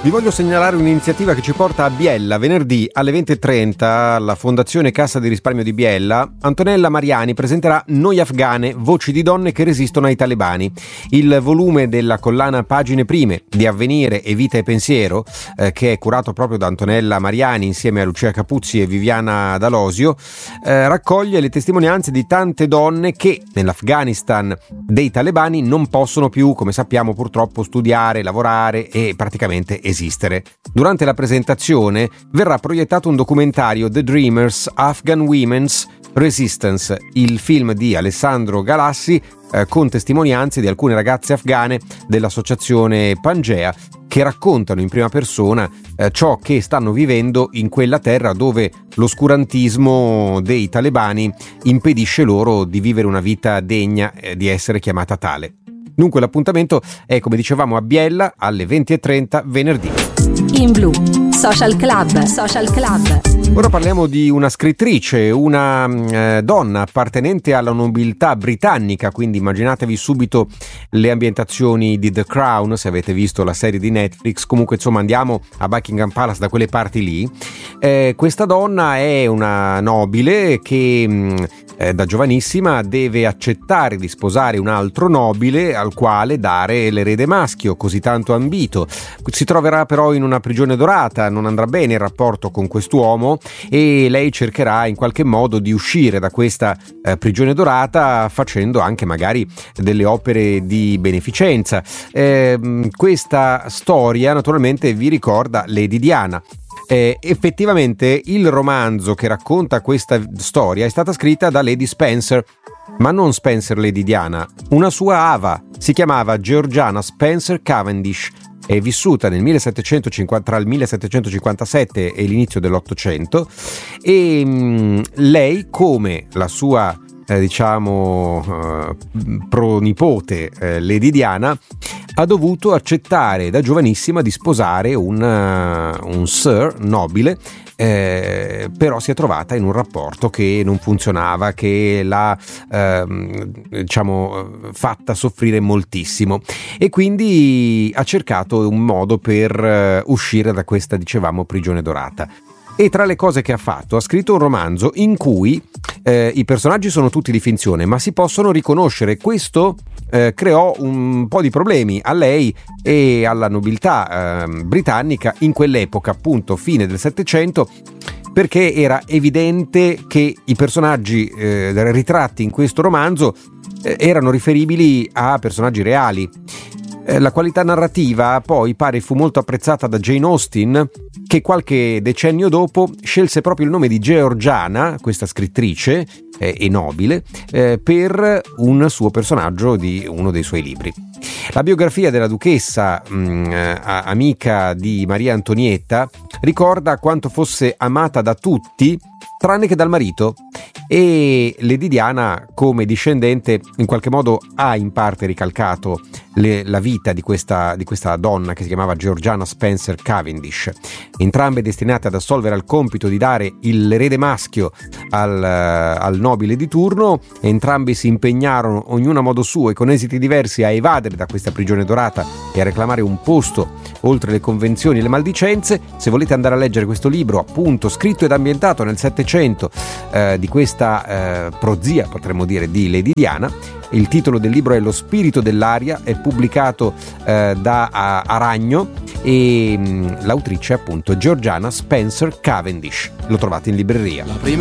Vi voglio segnalare un'iniziativa che ci porta a Biella. Venerdì alle 20:30 alla Fondazione Cassa di Risparmio di Biella, Antonella Mariani presenterà Noi Afghane, voci di donne che resistono ai talebani. Il volume della collana Pagine Prime di Avvenire e Vita e Pensiero, che è curato proprio da Antonella Mariani insieme a Lucia Capuzzi e Viviana D'Alosio, raccoglie le testimonianze di tante donne che nell'Afghanistan dei talebani non possono più, come sappiamo purtroppo, studiare, lavorare e praticamente esistere. Durante la presentazione verrà proiettato un documentario, The Dreamers, Afghan Women's Resistance, il film di Alessandro Galassi, con testimonianze di alcune ragazze afghane dell'associazione Pangea che raccontano in prima persona ciò che stanno vivendo in quella terra dove l'oscurantismo dei talebani impedisce loro di vivere una vita degna di essere chiamata tale. Dunque l'appuntamento è, come dicevamo, a Biella alle 20:30 venerdì. In Blu, Social Club. Ora parliamo di una scrittrice, una donna appartenente alla nobiltà britannica, quindi immaginatevi subito le ambientazioni di The Crown, se avete visto la serie di Netflix. Comunque insomma andiamo a Buckingham Palace, da quelle parti lì. Questa donna è una nobile che da giovanissima deve accettare di sposare un altro nobile al quale dare l'erede maschio così tanto ambito. Si troverà però in una prigione dorata, non andrà bene il rapporto con quest'uomo e lei cercherà in qualche modo di uscire da questa prigione dorata facendo anche magari delle opere di beneficenza. Questa storia naturalmente vi ricorda Lady Diana. Effettivamente il romanzo che racconta questa storia è stata scritta da Lady Spencer, ma non Spencer Lady Diana, una sua ava, si chiamava Georgiana Spencer Cavendish, è vissuta tra il 1757 e l'inizio dell'Ottocento e lei, come la sua pronipote Lady Diana, ha dovuto accettare da giovanissima di sposare un sir nobile, però si è trovata in un rapporto che non funzionava, che l'ha fatta soffrire moltissimo e quindi ha cercato un modo per uscire da questa, prigione dorata. E tra le cose che ha fatto, ha scritto un romanzo in cui i personaggi sono tutti di finzione, ma si possono riconoscere. Questo creò un po' di problemi a lei e alla nobiltà britannica in quell'epoca, appunto fine del Settecento, perché era evidente che i personaggi ritratti in questo romanzo erano riferibili a personaggi reali. La qualità narrativa poi pare fu molto apprezzata da Jane Austen, che qualche decennio dopo scelse proprio il nome di Georgiana, questa scrittrice e nobile, per un suo personaggio di uno dei suoi libri. La biografia della duchessa, amica di Maria Antonietta, ricorda quanto fosse amata da tutti tranne che dal marito, e Lady Diana, come discendente, in qualche modo ha in parte ricalcato la vita di questa donna che si chiamava Georgiana Spencer Cavendish. Entrambe destinate ad assolvere al compito di dare l'erede maschio al nobile di turno, entrambe si impegnarono, ognuna a modo suo e con esiti diversi, a evadere da questa prigione dorata e a reclamare un posto oltre le convenzioni e le maldicenze. Se volete andare a leggere questo libro, appunto scritto ed ambientato nel Settecento, di questa prozia, potremmo dire, di Lady Diana, il titolo del libro è Lo spirito dell'aria, è pubblicato da Aragno e l'autrice è appunto Georgiana Spencer Cavendish. Lo trovate in libreria.